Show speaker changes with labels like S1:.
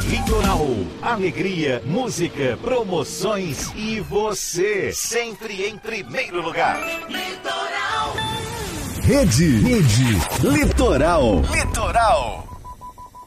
S1: Litoral. Alegria, música, promoções e você. Sempre em primeiro lugar. Litoral.
S2: Rede Litoral.
S1: Litoral.